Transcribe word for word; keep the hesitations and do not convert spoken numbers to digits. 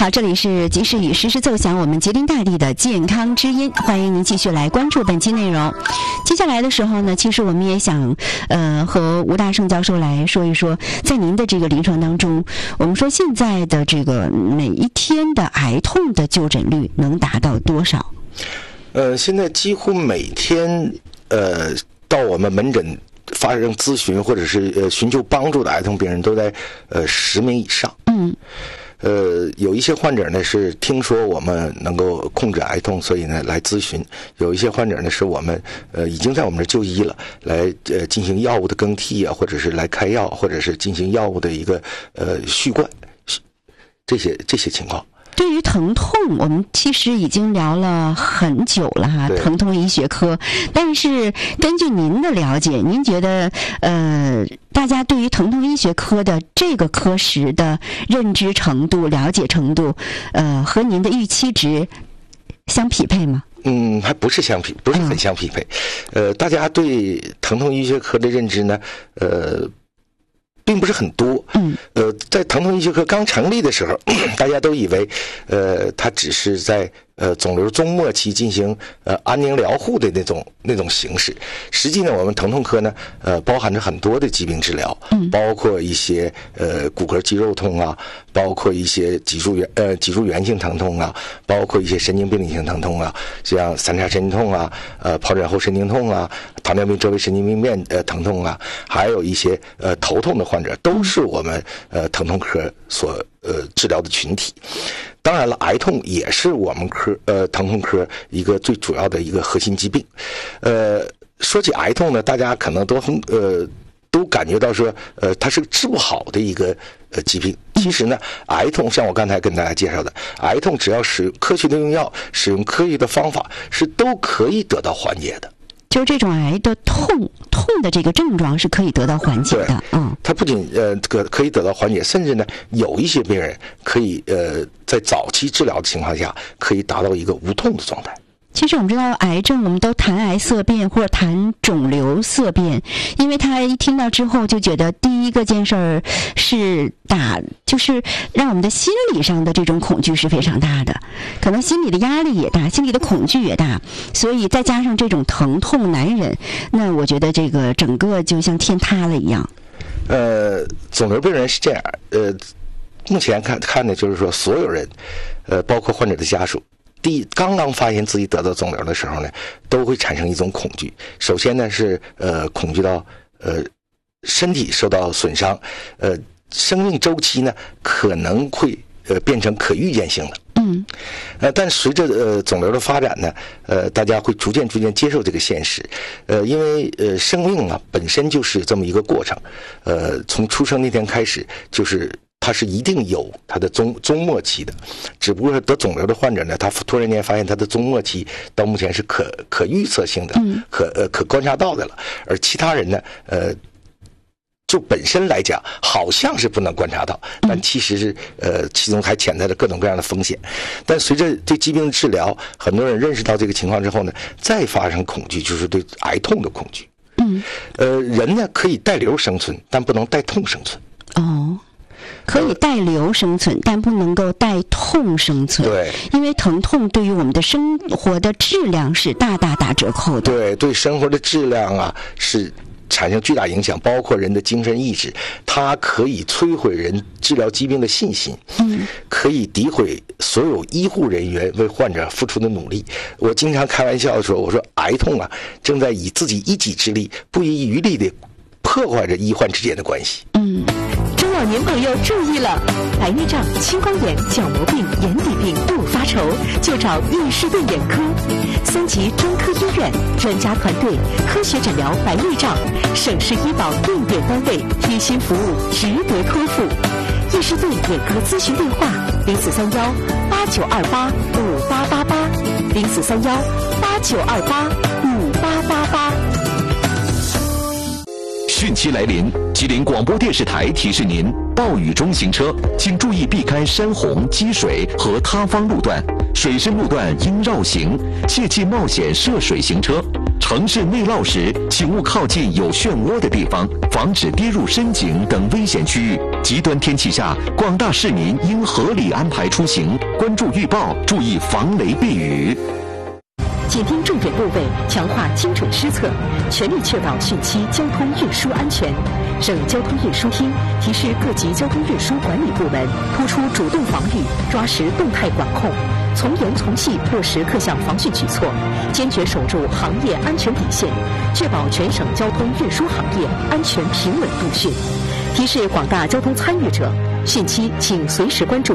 好，这里是及时雨时时奏响，我们吉林大地的健康之音，欢迎您继续来关注本期内容。接下来的时候呢，其实我们也想呃和吴大胜教授来说一说，在您的这个临床当中，我们说现在的这个每一天的癌痛的就诊率能达到多少？ 呃，现在几乎每天呃到我们门诊发生咨询或者是呃寻求帮助的癌痛病人都在呃十名以上。 嗯。 呃，有一些患者呢是听说我们能够控制癌痛，所以呢来咨询；有一些患者呢是我们呃已经在我们这就医了，来呃进行药物的更替啊，或者是来开药，或者是进行药物的一个呃续贯，这些这些情况。 对于疼痛，我们其实已经聊了很久了哈，疼痛医学科。但是根据您的了解，您觉得呃，大家对于疼痛医学科的这个科室的认知程度、了解程度，呃，和您的预期值相匹配吗？ 嗯，还不是相匹，不是很相匹配。嗯、呃，大家对疼痛医学科的认知呢，呃。并不是很多， 嗯， 呃，在疼痛医学科刚成立的时候，大家都以为，呃，它只是在呃肿瘤中末期进行呃安宁疗护的那种那种形式。实际呢，我们疼痛科呢，呃，包含着很多的疾病治疗， 嗯， 包括一些呃骨骼肌肉痛啊，包括一些脊柱源呃脊柱源性疼痛啊，包括一些神经病理性疼痛啊，像三叉神经痛啊，呃疱疹后神经痛啊，糖尿病周围神经病变呃疼痛啊，还有一些呃头痛的患者，都是我们呃疼痛科所呃治疗的群体。当然了，癌痛也是我们科呃疼痛科一个最主要的一个核心疾病。呃，说起癌痛呢，大家可能都很呃都感觉到说呃它是治不好的一个呃疾病。其实呢，癌痛像我刚才跟大家介绍的，癌痛只要使用科学的用药，使用科学的方法，是都可以得到缓解的。 就是这种癌的痛痛的这个症状是可以得到缓解的，嗯， 它不仅呃可可以得到缓解，甚至呢有一些病人可以呃在早期治疗的情况下，可以达到一个无痛的状态。 其实我们知道癌症，我们都谈癌色变或者谈肿瘤色变，因为他一听到之后就觉得第一个件事儿是打，就是让我们的心理上的这种恐惧是非常大的，可能心理的压力也大，心理的恐惧也大，所以再加上这种疼痛难忍，那我觉得这个整个就像天塌了一样。 呃，肿瘤病人是这样，呃，目前看看的就是说，所有人，呃，包括患者的家属。第刚刚发现自己得到肿瘤的时候呢，都会产生一种恐惧。首先呢是呃恐惧到呃身体受到损伤，呃生命周期呢可能会呃变成可预见性的。 嗯， 呃，但随着呃肿瘤的发展呢，呃大家会逐渐逐渐接受这个现实。呃，因为呃生命啊本身就是这么一个过程，呃从出生那天开始就是。它是一定有它的中中末期的，只不过得肿瘤的患者呢，他突然间发现他的中末期到目前是可可预测性的， 嗯、 可呃可观察到的了，而其他人呢，呃，就本身来讲好像是不能观察到，但其实是呃其中还潜在着各种各样的风险。但随着对疾病的治疗，很多人认识到这个情况之后呢，再发生恐惧，就是对癌痛的恐惧。 嗯， 呃，人呢可以带瘤生存，但不能带痛生存。 哦。可以带瘤生存，但不能够带痛生存。 对， 因为疼痛对于我们的生活的质量是大大打折扣的。 对，对生活的质量啊是产生巨大影响，包括人的精神意志，它可以摧毁人治疗疾病的信心， 嗯， 可以诋毁所有医护人员为患者付出的努力。我经常开玩笑说，我说癌痛啊，正在以自己一己之力，不遗余力地破坏着医患之间的关系。 嗯。 老年朋友注意了，白内障、青光眼、角膜病、眼底病不发愁，就找益士顿眼科。三级专科医院，专家团队，科学诊疗白内障，省市医保定点单位，贴心服务，值得托付。益士顿眼科咨询电话：零四三幺八九二八五八八八，零四三幺八九二八五八八八。 汛期来临，吉林广播电视台提示您：暴雨中行车，请注意避开山洪、积水和塌方路段，水深路段应绕行，切忌冒险涉水行车。 城市内涝时，请勿靠近有漩涡的地方，防止跌入深井等危险区域。极端天气下，广大市民应合理安排出行，关注预报，注意防雷避雨。 紧盯重点部位，强化精准施策，全力确保汛期交通运输安全。省交通运输厅提示各级交通运输管理部门，突出主动防御，抓实动态管控，从严从细落实各项防汛举措，坚决守住行业安全底线，确保全省交通运输行业安全平稳度汛。提示广大交通参与者，汛期请随时关注